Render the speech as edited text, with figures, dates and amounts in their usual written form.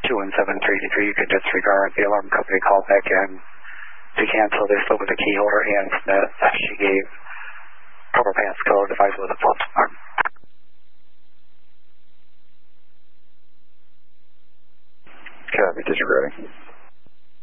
21733, you could disregard the alarm company call back in to cancel. They spoke with the key holder and Smith. She gave proper passcode. Device was a false alarm. Copy, disregarding.